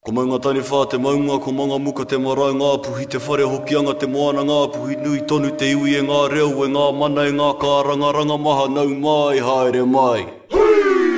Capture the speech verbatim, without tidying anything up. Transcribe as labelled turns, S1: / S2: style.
S1: Ko mai ngā tani whā te maunga, ko manga muka te marae ngā puhi, te whare hokianga te moana ngā puhi, nui tonu te iwi e ngā reo, e ngā mana e ngā kārangaranga maha nau mai, haere mai.